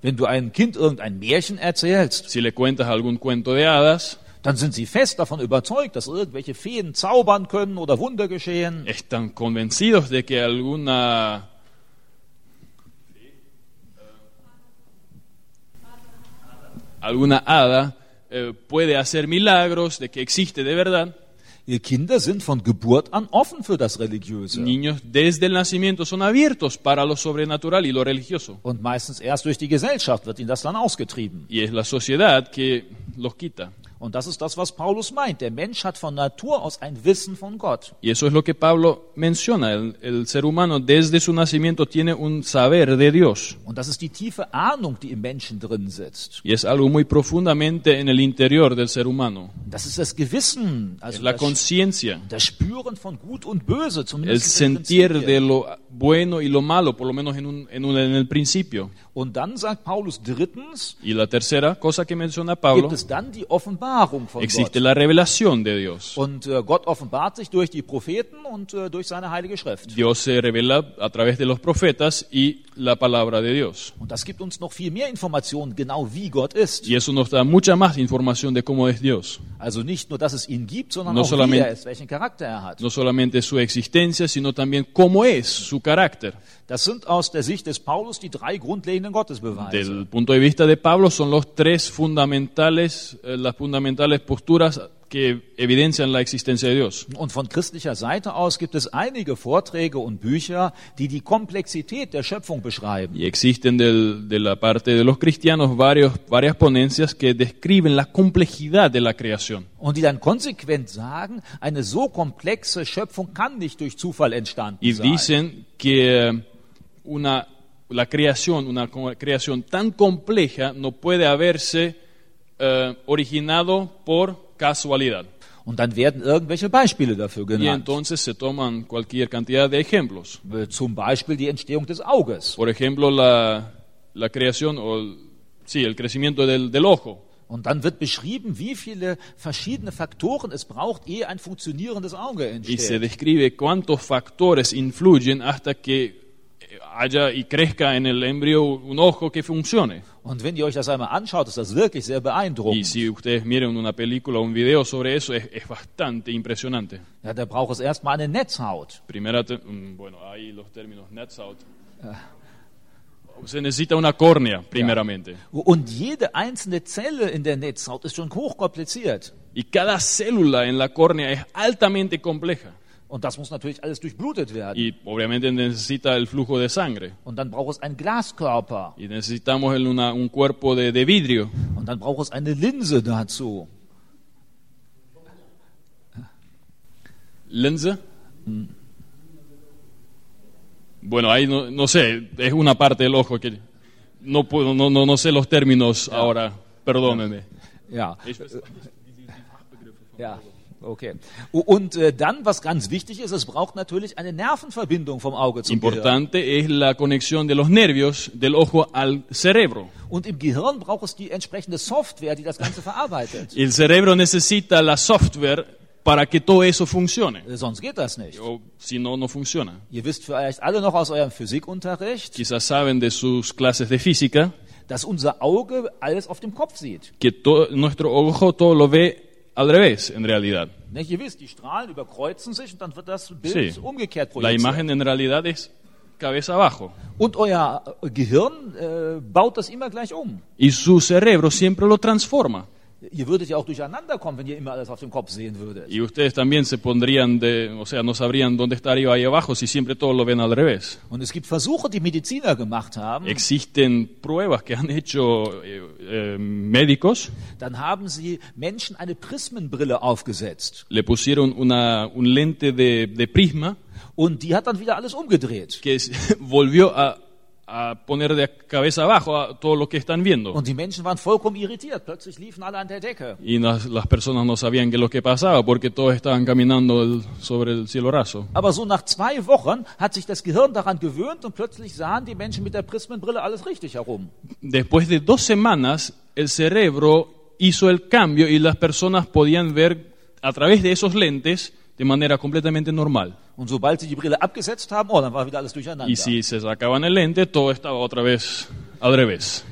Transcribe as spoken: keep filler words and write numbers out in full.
Wenn du einem Kind irgendein Märchen erzählst, si le cuentas algún cuento de hadas, dann sind sie fest davon überzeugt, dass irgendwelche Feen zaubern können oder Wunder geschehen. están convencidos de que alguna alguna hada eh, puede hacer milagros, de que existe de verdad. Die Kinder sind von Geburt an offen für das Religiöse. Niños desde el nacimiento son abiertos para lo sobrenatural y lo religioso. Und meistens erst durch die Gesellschaft wird ihnen das dann ausgetrieben. Y es la sociedad que los quita. Und das ist das, was Paulus meint. Der Mensch hat von Natur aus ein Wissen von Gott. Y eso es lo que Pablo menciona. El, el ser humano desde su nacimiento tiene un saber de Dios. Und das ist die tiefe Ahnung, die im Menschen drin sitzt. Y es algo muy profundamente en el interior del ser humano. Das ist das Gewissen, Es also la das, conciencia, das Spüren von Gut und Böse, el zumindest in den sentir Prinzipien. de lo bueno y lo malo, por lo menos en, un, en, un, en el principio. Und dann sagt Paulus drittens, Y la tercera cosa que menciona Pablo, gibt es dann die Offenbarung von existe Gott. la revelación de Dios. Und äh, Gott offenbart sich durch die Propheten und äh, durch seine heilige Schrift. Dios se revela a través de los profetas y la palabra de Dios. Und das gibt uns noch viel mehr Informationen, genau wie Gott ist. Y eso nos da mucha más información de cómo es Dios. Also nicht nur, dass es ihn gibt, sondern No auch wie solamente- er ist, welchen Charakter er hat. No solamente su existencia, sino también cómo es su carácter. Das sind aus der Sicht des Paulus die drei grundlegenden Gottesbeweise. Del punto de vista de Pablo son los tres fundamentales, eh, las fundamentales posturas que evidencian la existencia de Dios. Und von christlicher Seite aus gibt es einige Vorträge und Bücher, die die Komplexität der Schöpfung beschreiben. Y existen del- de la parte de los cristianos varios, varias ponencias que describen la complejidad de la creación. Und die dann konsequent sagen, eine so komplexe Schöpfung kann nicht durch Zufall entstanden Y sein. dicen que una, la creación, una co- creación tan compleja no puede haberse eh, originado por casualidad. Und dann werden irgendwelche Beispiele dafür Y genannt. entonces se toman cualquier cantidad de ejemplos. Zum Beispiel die Entstehung des Auges. Por ejemplo, la, la creación, o el- sí, el crecimiento del, del ojo. Und dann wird beschrieben, wie viele verschiedene Faktoren es braucht, ehe ein funktionierendes Auge Y se entsteht. describe cuántos factores influyen hasta que haya y crezca en el embrión un ojo que funcione. Und wenn ihr euch das einmal anschaut, ist das wirklich sehr Y beeindruckend. si ustedes miran una película o un video sobre eso, es, es bastante impresionante. Ja, da braucht es erstmal eine Netzhaut. Primera, te- mm, bueno, ahí los términos Netzhaut. Se necesita una córnea, primeramente. Und jede einzelne Zelle in der Netzhaut ist schon hochkompliziert. Y cada célula en la córnea es altamente compleja. Und das muss natürlich alles durchblutet werden. Y obviamente necesita el flujo de sangre. Und dann braucht es einen Glaskörper. Y necesitamos el- una- un cuerpo de, de vidrio. Und dann braucht es eine Linse dazu. ¿Lense? Bueno, ahí no, no sé, es una parte del ojo que no puedo, no, no, no sé los términos ahora, perdónenme. Ja. Ja, okay. Und äh, dann, was ganz wichtig ist, es braucht natürlich eine Nervenverbindung vom Auge zum Gehirn. Importante es la conexión de los nervios del ojo al cerebro. Und im Gehirn braucht es die entsprechende Software, die das Ganze verarbeitet. Y el cerebro necesita la software para que todo eso funcione. Äh, Sonst geht das nicht. O si no, no funciona. Ihr wisst vielleicht alle noch aus eurem Physikunterricht, Quizás saben de sus clases de física dass unser Auge alles auf dem Kopf sieht. que to- nuestro ojo todo lo ve al revés, en realidad. Nicht? Ihr wisst, die Strahlen überkreuzen sich und dann wird das Bild Sí. umgekehrt La projiziert. imagen en realidad es cabeza abajo. Und euer äh, Gehirn äh, baut das immer gleich um. Y su cerebro siempre lo transforma. Ihr würdet ja auch durcheinander kommen, wenn ihr immer alles auf dem Kopf sehen würdet. Y ustedes también se pondrían de, o sea, no sabrían dónde estar arriba y abajo si siempre todo lo ven al revés. Und es gibt Versuche, die Mediziner gemacht haben. Existen pruebas que han hecho eh, eh, médicos. Dann haben sie Menschen eine Prismenbrille aufgesetzt. Le pusieron una, un lente de, de prisma Und die hat dann wieder alles umgedreht. que es- volvió a, a poner de cabeza abajo a todo lo que están viendo. Und die Menschen waren vollkommen irritiert. Plötzlich liefen alle an der Decke. Y las, las personas no sabían qué es lo que pasaba porque todos estaban caminando el- sobre el cielo raso. Aber so nach zwei Wochen hat sich das Gehirn daran gewöhnt und plötzlich sahen die Menschen mit der Prismenbrille alles richtig herum. Después de dos semanas, el cerebro hizo el cambio y las personas podían ver a través de esos lentes de manera completamente normal. Und sobald sie die Brille abgesetzt haben, oh, dann war wieder alles durcheinander. Y si se sacaban el lente, todo estaba otra vez al revés.